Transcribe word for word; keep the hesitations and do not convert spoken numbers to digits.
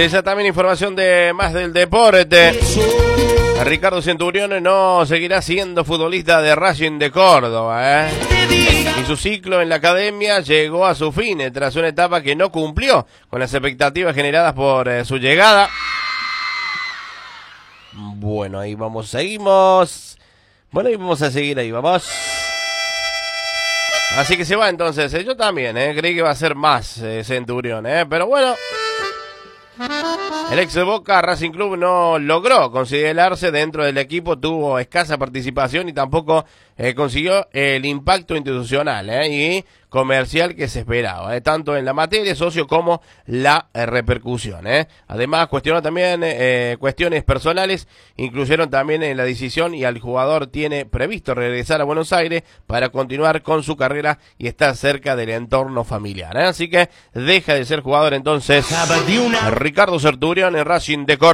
Sí, esa también información de más del deporte. Ricardo Centurión no seguirá siendo futbolista de Racing de Córdoba, ¿eh? Y su ciclo en la academia llegó a su fin tras una etapa que no cumplió con las expectativas generadas por eh, su llegada. Bueno, ahí vamos, seguimos. Bueno, ahí vamos a seguir, ahí vamos. Así que se va entonces. Eh, yo también, eh, creí que va a ser más eh, Centurión, eh, pero bueno. El ex de Boca Racing Club no logró considerarse dentro del equipo, tuvo escasa participación y tampoco eh, consiguió el impacto institucional eh, y comercial que se esperaba, eh, tanto en la materia socio como la eh, repercusión. Eh. Además, cuestionó también eh, cuestiones personales, incluyeron también en la decisión y al jugador tiene previsto regresar a Buenos Aires para continuar con su carrera y estar cerca del entorno familiar. Eh. Así que deja de ser jugador entonces Ricardo Centurión en Racing de Córdoba.